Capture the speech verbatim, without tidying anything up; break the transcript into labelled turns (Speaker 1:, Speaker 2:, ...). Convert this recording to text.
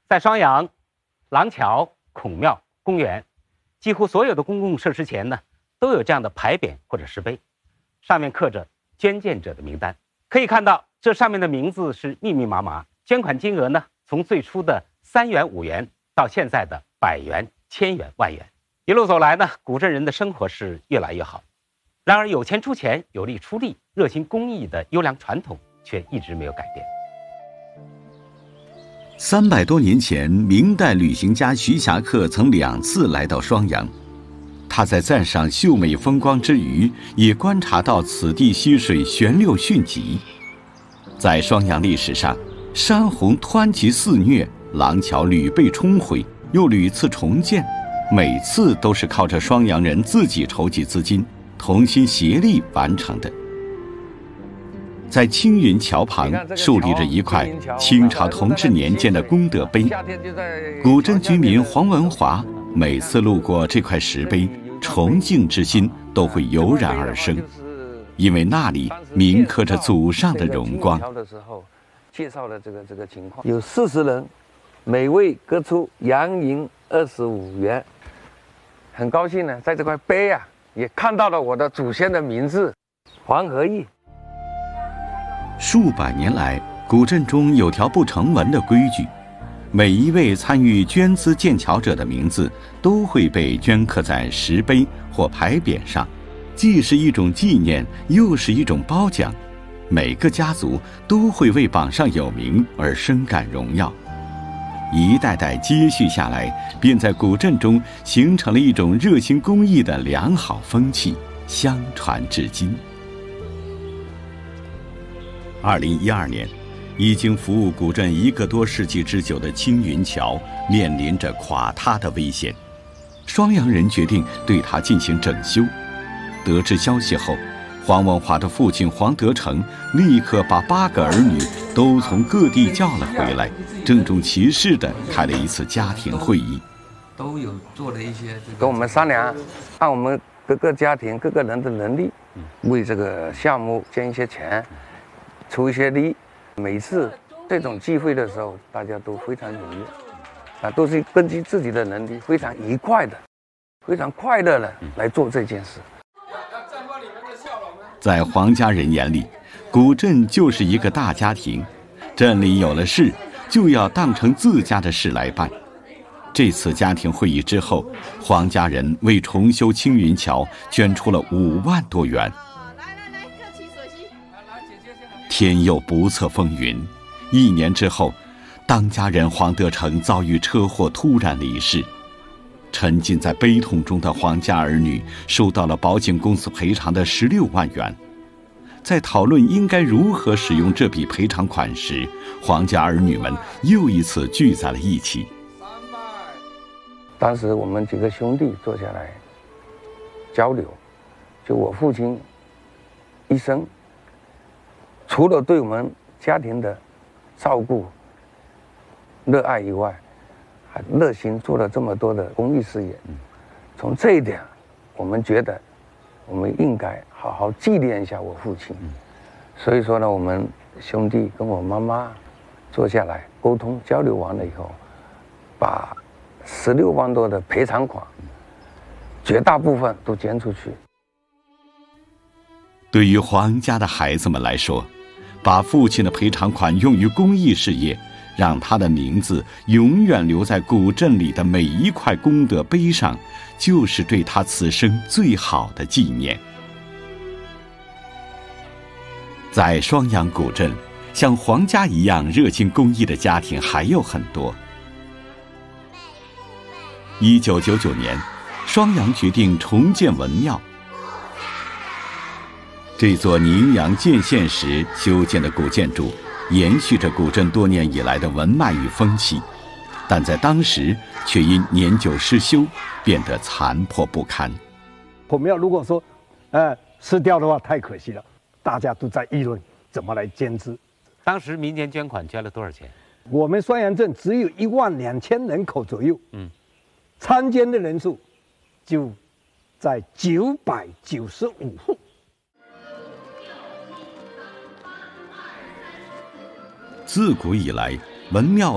Speaker 1: 在双阳，廊桥、孔庙、公园，几乎所有的公共设施前呢，都有这样的牌匾或者石碑，上面刻着捐献者的名单。可以看到，这上面的名字是密密麻麻，捐款金额呢，从最初的三元、五元，到现在的百元、千元、万元。一路走来呢，古镇人的生活是越来越好。然而，有钱出钱，有力出力，热心公益的优良传统却一直没有改变。
Speaker 2: 三百多年前，明代旅行家徐霞客曾两次来到双阳。他在赞赏秀美风光之余，也观察到此地溪水旋流迅疾。在双阳历史上，山洪湍急肆虐，廊桥屡被冲毁，又屡次重建，每次都是靠着双阳人自己筹集资金，同心协力完成的。在青云桥旁竖立着一块清朝同治年间的功德碑，古镇居民黄文华每次路过这块石碑，崇敬之心都会油然而生，因为那里铭刻着祖上的荣光。
Speaker 3: 介绍了这个这个情况，有四十人，每位各出洋银二十五元。很高兴呢，在这块碑啊，也看到了我的祖先的名字黄和义。
Speaker 2: 数百年来，古镇中有条不成文的规矩，每一位参与捐资建桥者的名字都会被镌刻在石碑或牌匾上，既是一种纪念，又是一种褒奖。每个家族都会为榜上有名而深感荣耀，一代代接续下来，便在古镇中形成了一种热心公益的良好风气，相传至今。二零一二年，已经服务古镇一个多世纪之久的青云桥面临着垮塌的危险，双阳人决定对它进行整修。得知消息后，黄文华的父亲黄德成立刻把八个儿女都从各地叫了回来，郑重其事地开了一次家庭会议，
Speaker 3: 都有做了一些跟我们商量，按我们各个家庭各个人的能力，为这个项目捐一些钱，出一些力。每次这种聚会的时候，大家都非常踊跃，啊，都是根据自己的能力，非常愉快的、非常快乐的来做这件事。
Speaker 2: 在黄家人眼里，古镇就是一个大家庭，镇里有了事，就要当成自家的事来办。这次家庭会议之后，黄家人为重修青云桥捐出了五万多元。天又不测风云，一年之后，当家人黄德成遭遇车祸突然离世。沉浸在悲痛中的黄家儿女收到了保险公司赔偿的十六万元。在讨论应该如何使用这笔赔偿款时，黄家儿女们又一次聚在了一起。
Speaker 3: 当时我们几个兄弟坐下来交流，就我父亲一生除了对我们家庭的照顾、热爱以外，还热心做了这么多的公益事业。从这一点，我们觉得我们应该好好纪念一下我父亲。所以说呢，我们兄弟跟我妈妈坐下来沟通交流完了以后，把十六万多的赔偿款，绝大部分都捐出去。
Speaker 2: 对于黄家的孩子们来说，把父亲的赔偿款用于公益事业，让他的名字永远留在古镇里的每一块功德碑上，就是对他此生最好的纪念。在双阳古镇，像黄家一样热心公益的家庭还有很多。一九九九年，双阳决定重建文庙。这座宁阳建县时修建的古建筑，延续着古镇多年以来的文脉与风气，但在当时却因年久失修，变得残破不堪。
Speaker 4: 我们要如果说，呃，失掉的话，太可惜了。大家都在议论怎么来捐资。
Speaker 1: 当时民间捐款捐了多少钱？
Speaker 4: 我们双阳镇只有一万两千人口左右，嗯，参捐的人数就在九百九十五户。
Speaker 2: 自古以来，文庙